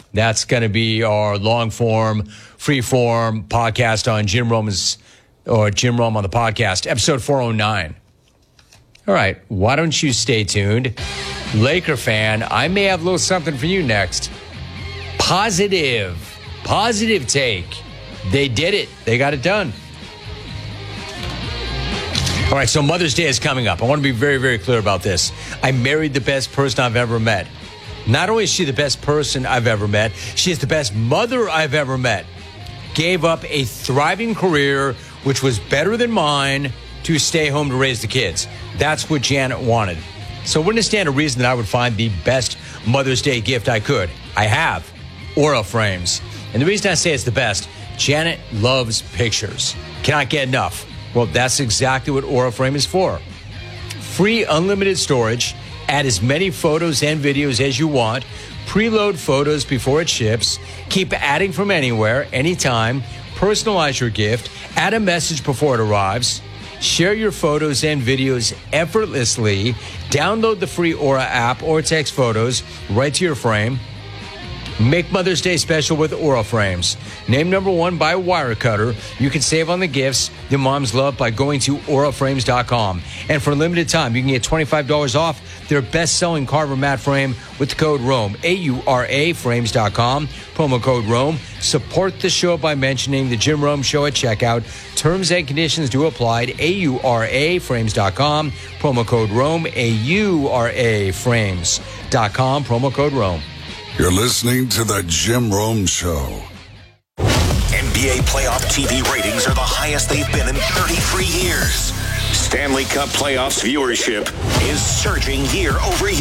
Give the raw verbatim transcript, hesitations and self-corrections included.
That's going to be our long-form, free-form podcast on Jim Rome's, or Jim Rome on the podcast, episode four oh nine. All right, why don't you stay tuned? Laker fan, I may have a little something for you next. Positive, positive take. They did it. They got it done. All right, so Mother's Day is coming up. I want to be very, very clear about this. I married the best person I've ever met. Not only is she the best person I've ever met, she is the best mother I've ever met. Gave up a thriving career, which was better than mine, to stay home to raise the kids. That's what Janet wanted. So wouldn't it stand a reason that I would find the best Mother's Day gift I could? I have. Aura frames. And the reason I say it's the best, Janet loves pictures. Cannot get enough. Well, that's exactly what Aura Frame is for. Free unlimited storage. Add as many photos and videos as you want. Preload photos before it ships. Keep adding from anywhere, anytime. Personalize your gift. Add a message before it arrives. Share your photos and videos effortlessly. Download the free Aura app or text photos right to your frame. Make Mother's Day special with Aura Frames. Named number one by Wirecutter. You can save on the gifts your moms love by going to aura frames dot com. And for a limited time, you can get twenty-five dollars off their best-selling Carver mat frame with the code ROME. A U R A frames dot com. Promo code ROME. Support the show by mentioning the Jim Rome Show at checkout. Terms and conditions do apply. A U R A frames dot com. Promo code ROME. A U R A frames dot com. Promo code ROME. You're listening to The Jim Rome Show. N B A playoff T V ratings are the highest they've been in thirty-three years. Stanley Cup playoffs viewership is surging year over year.